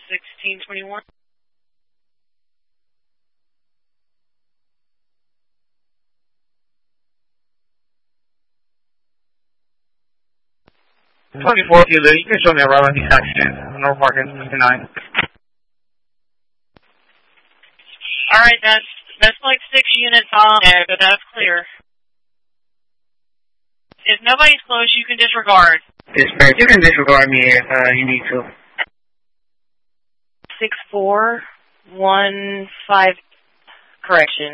1621. #24, you can show me a route on the accident. No marking tonight. Alright, that's like 6 units on there, but that's clear. If nobody's close, you can disregard. Dispatch, you can disregard me if you need to. 6415, correction.